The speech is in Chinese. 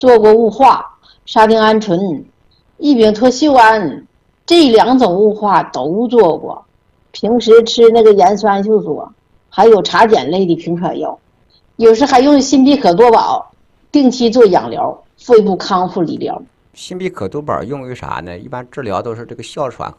做过雾化、沙丁胺醇、异丙脱溴胺，这2种雾化都做过。平时吃那个盐酸秀索，还有茶碱类的平喘药，有时还用辛必可多宝，定期做养疗、肺部康复理疗。 辛必可多宝用于啥呢？一般治疗都是这个哮喘